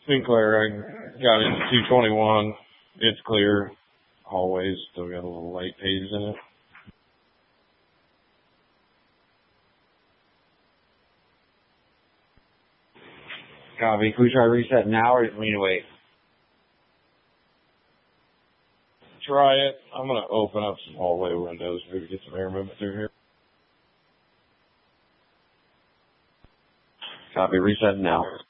Sinclair, I got into 221. It's clear. Hallways still got a little light pages in it. Copy. Can we try reset now or do we need to wait? Try it. I'm going to open up some hallway windows, maybe get some air movement through here. Copy. Reset now.